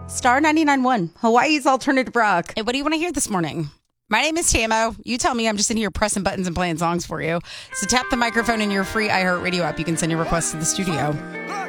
Star 99.1, Hawaii's alternative rock. Hey, what do you want to hear this morning? My name is Tamo. You tell me. I'm just in here pressing buttons and playing songs for you. So tap the microphone in your free iHeartRadio app. You can send your requests to the studio.